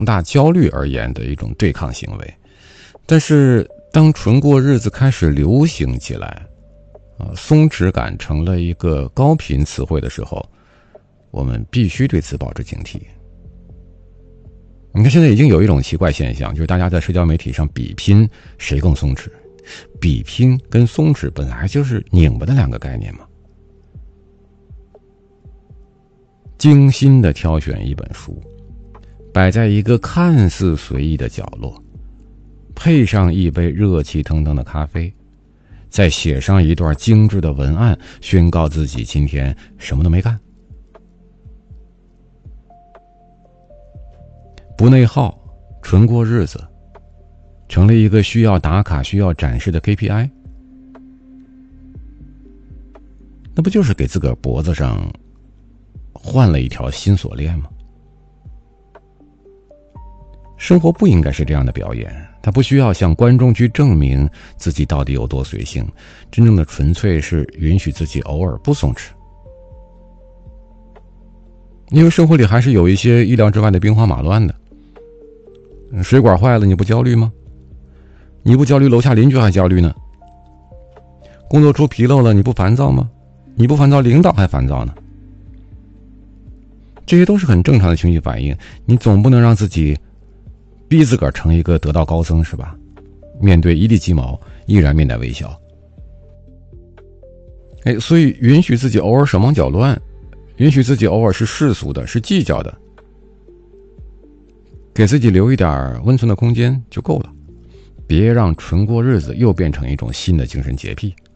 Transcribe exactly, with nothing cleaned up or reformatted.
大焦虑而言的一种对抗行为。但是当纯过日子开始流行起来，啊，松弛感成了一个高频词汇的时候，我们必须对此保持警惕。你看现在已经有一种奇怪现象，就是大家在社交媒体上比拼谁更松弛。比拼跟松弛本来就是拧巴的两个概念嘛。精心的挑选一本书，摆在一个看似随意的角落，配上一杯热气腾腾的咖啡，再写上一段精致的文案，宣告自己今天什么都没干。不内耗，纯过日子，成了一个需要打卡、需要展示的 K P I， 那不就是给自个儿脖子上换了一条新锁链吗？生活不应该是这样的表演，它不需要向观众去证明自己到底有多随性，真正的纯粹是允许自己偶尔不松弛。因为生活里还是有一些意料之外的兵荒马乱的。水管坏了你不焦虑吗？你不焦虑，楼下邻居还焦虑呢。工作出纰漏了，你不烦躁吗？你不烦躁，领导还烦躁呢。这些都是很正常的情绪反应，你总不能让自己逼自个儿成一个得道高僧是吧？面对一地鸡毛依然面带微笑。哎，所以允许自己偶尔手忙脚乱，允许自己偶尔是世俗的，是计较的，给自己留一点温存的空间就够了。别让纯过日子又变成一种新的精神洁癖。